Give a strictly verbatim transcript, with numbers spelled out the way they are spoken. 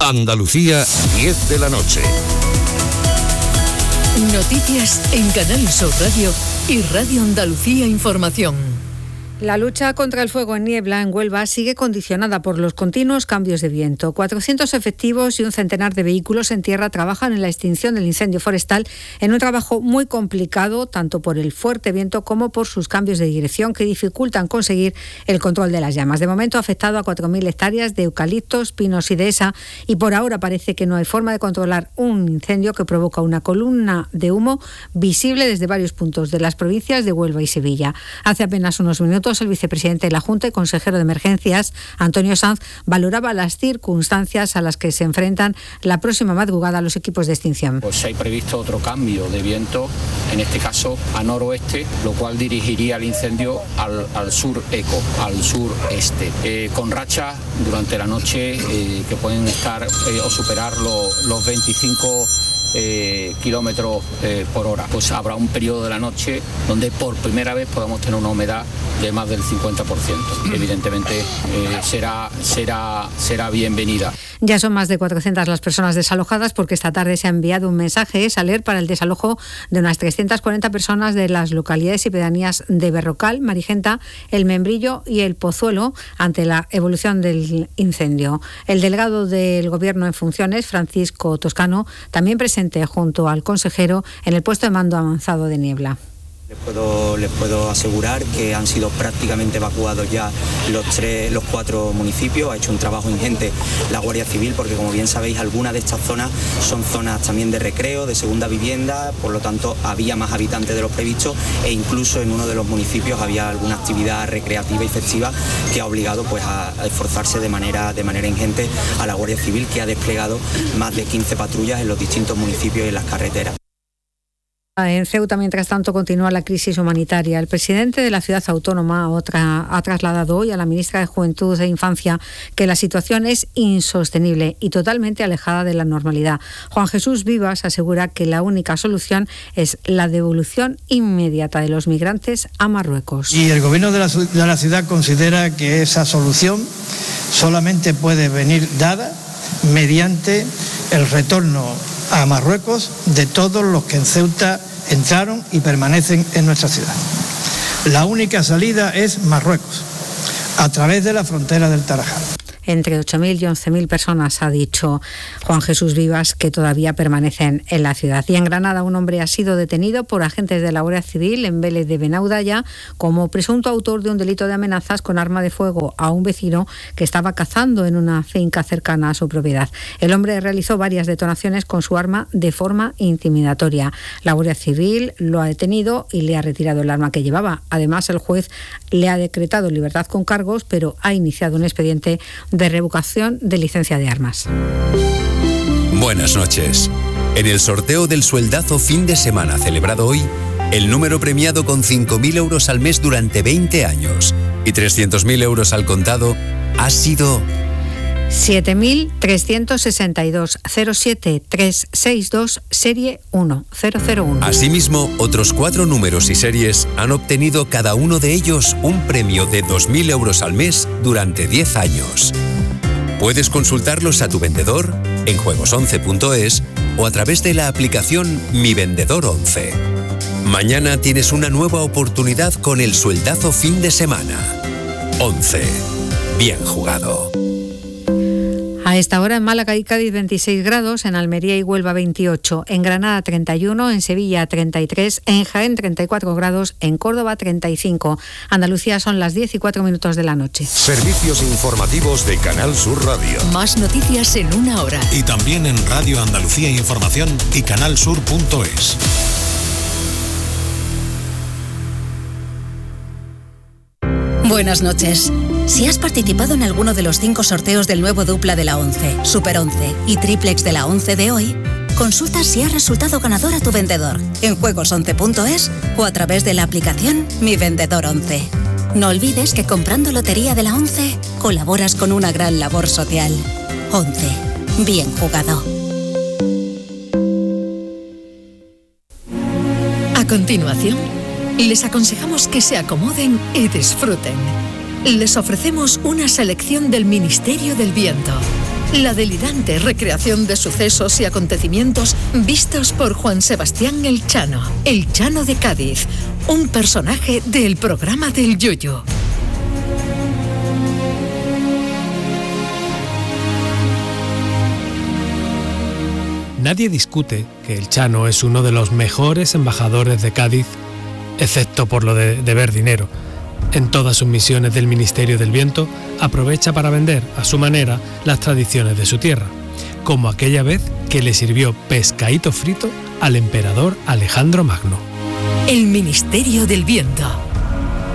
Andalucía, diez de la noche. Noticias en Canal Sur Radio y Radio Andalucía Información. La lucha contra el fuego en niebla en Huelva sigue condicionada por los continuos cambios de viento. cuatrocientos efectivos y un centenar de vehículos en tierra trabajan en la extinción del incendio forestal en un trabajo muy complicado, tanto por el fuerte viento como por sus cambios de dirección que dificultan conseguir el control de las llamas. De momento ha afectado a cuatro mil hectáreas de eucaliptos, pinos y dehesa y por ahora parece que no hay forma de controlar un incendio que provoca una columna de humo visible desde varios puntos de las provincias de Huelva y Sevilla. Hace apenas unos minutos el vicepresidente de la Junta y consejero de Emergencias, Antonio Sanz, valoraba las circunstancias a las que se enfrentan la próxima madrugada los equipos de extinción. Pues hay previsto otro cambio de viento, en este caso a noroeste, lo cual dirigiría el incendio al, al sur eco, al sureste, eh, con rachas durante la noche eh, que pueden estar eh, o superar lo, los veinticinco Eh, kilómetros eh, por hora. Pues habrá un periodo de la noche donde por primera vez podamos tener una humedad de más del cincuenta por ciento. Evidentemente eh, será, será, será bienvenida. Ya son más de cuatrocientas las personas desalojadas porque esta tarde se ha enviado un mensaje Saler para el desalojo de unas trescientas cuarenta personas de las localidades y pedanías de Berrocal, Marigenta, El Membrillo y El Pozuelo ante la evolución del incendio. El delegado del Gobierno en funciones, Francisco Toscano, también presente junto al consejero en el puesto de mando avanzado de niebla. Les puedo, les puedo asegurar que han sido prácticamente evacuados ya los tres, los cuatro municipios. Ha hecho un trabajo ingente la Guardia Civil porque, como bien sabéis, algunas de estas zonas son zonas también de recreo, de segunda vivienda, por lo tanto había más habitantes de los previstos e incluso en uno de los municipios había alguna actividad recreativa y festiva que ha obligado pues a, a esforzarse de manera, de manera ingente a la Guardia Civil, que ha desplegado más de quince patrullas en los distintos municipios y en las carreteras. En Ceuta, mientras tanto, continúa la crisis humanitaria. El presidente de la ciudad autónoma otra, ha trasladado hoy a la ministra de Juventud e Infancia que la situación es insostenible y totalmente alejada de la normalidad. Juan Jesús Vivas asegura que la única solución es la devolución inmediata de los migrantes a Marruecos. Y el gobierno de la, de la ciudad considera que esa solución solamente puede venir dada mediante el retorno a Marruecos de todos los que en Ceuta entraron y permanecen en nuestra ciudad. La única salida es Marruecos, a través de la frontera del Tarajal. Entre ocho mil y once mil personas, ha dicho Juan Jesús Vivas, que todavía permanecen en la ciudad. Y en Granada, un hombre ha sido detenido por agentes de la Guardia Civil en Vélez de Benaudalla como presunto autor de un delito de amenazas con arma de fuego a un vecino que estaba cazando en una finca cercana a su propiedad. El hombre realizó varias detonaciones con su arma de forma intimidatoria. La Guardia Civil lo ha detenido y le ha retirado el arma que llevaba. Además, el juez le ha decretado libertad con cargos, pero ha iniciado un expediente de revocación de licencia de armas. Buenas noches. En el sorteo del sueldazo fin de semana celebrado hoy, el número premiado con cinco mil euros al mes durante veinte años y trescientos mil euros al contado ha sido siete mil trescientos sesenta y dos, cero siete tres seis dos, serie uno cero cero uno. Asimismo, otros cuatro números y series han obtenido cada uno de ellos un premio de dos mil euros al mes durante diez años. Puedes consultarlos a tu vendedor en juegos once punto es o a través de la aplicación Mi Vendedor once. Mañana tienes una nueva oportunidad con el sueldazo fin de semana. once. Bien jugado. A esta hora en Málaga y Cádiz veintiséis grados, en Almería y Huelva veintiocho, en Granada treinta y uno, en Sevilla treinta y tres, en Jaén treinta y cuatro grados, en Córdoba treinta y cinco. Andalucía son las diez y cuatro minutos de la noche. Servicios informativos de Canal Sur Radio. Más noticias en una hora. Y también en Radio Andalucía Información y canal sur punto es. Buenas noches. Si has participado en alguno de los cinco sorteos del nuevo dupla de la once, Super once y Triplex de la once de hoy, consulta si ha resultado ganador a tu vendedor en juegos once punto es o a través de la aplicación Mi Vendedor once. No olvides que comprando lotería de la once colaboras con una gran labor social. once. Bien jugado. A continuación, les aconsejamos que se acomoden y disfruten. Les ofrecemos una selección del Ministerio del Viento. La delirante recreación de sucesos y acontecimientos vistos por Juan Sebastián El Chano, El Chano de Cádiz, un personaje del programa del Yoyo. Nadie discute que El Chano es uno de los mejores embajadores de Cádiz, excepto por lo de deber dinero. En todas sus misiones del Ministerio del Viento aprovecha para vender a su manera las tradiciones de su tierra, como aquella vez que le sirvió pescadito frito al emperador Alejandro Magno. El Ministerio del Viento.